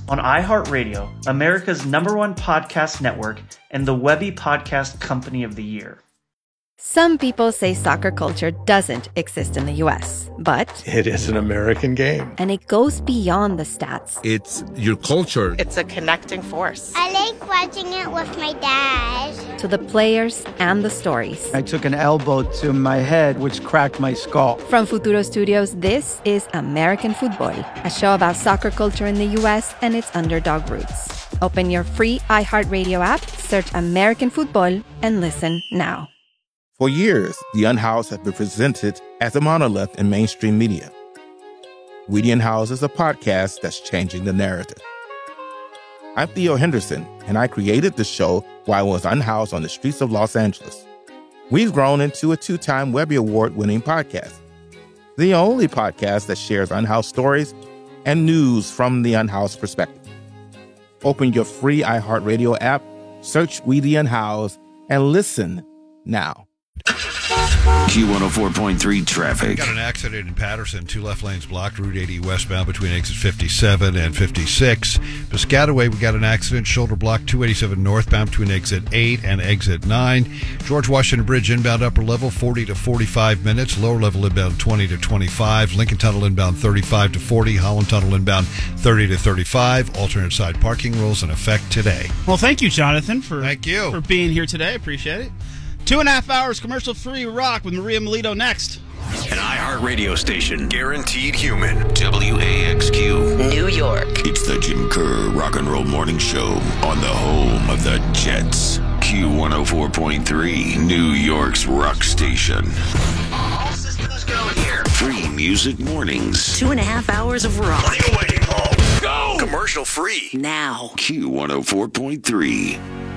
on iHeartRadio, America's #1 podcast network, and the Webby Podcast Company of the Year. Some people say soccer culture doesn't exist in the U.S., but it is an American game. And it goes beyond the stats. It's your culture. It's a connecting force. I like watching it with my dad. To the players and the stories. I took an elbow to my head, which cracked my skull. From Futuro Studios, this is American Football, a show about soccer culture in the U.S. and its underdog roots. Open your free iHeartRadio app, search American Football, and listen now. For years, The Unhoused have been presented as a monolith in mainstream media. We the Unhoused is a podcast that's changing the narrative. I'm Theo Henderson, and I created the show while I was unhoused on the streets of Los Angeles. We've grown into a 2-time Webby Award-winning podcast, the only podcast that shares unhoused stories and news from the unhoused perspective. Open your free iHeartRadio app, search We the Unhoused, and listen now. Q104.3 traffic. Got an accident in Patterson. 2 left lanes blocked. Route 80 westbound between exit 57 and 56. Piscataway, we got an accident. Shoulder block 287 northbound between exit 8 and exit 9. George Washington Bridge inbound upper level 40 to 45 minutes. Lower level inbound 20 to 25. Lincoln Tunnel inbound 35 to 40. Holland Tunnel inbound 30 to 35. Alternate side parking rules in effect today. Well, thank you, Jonathan, for being here today. Appreciate it. 2.5 hours commercial-free rock with Maria Melito next. An iHeart radio station. Guaranteed human. WAXQ. New York. It's the Jim Kerr Rock and Roll Morning Show on the home of the Jets. Q104.3, New York's rock station. All systems go here. Free music mornings. 2.5 hours of rock. What are you waiting for? Go! Commercial free. Now. Q104.3.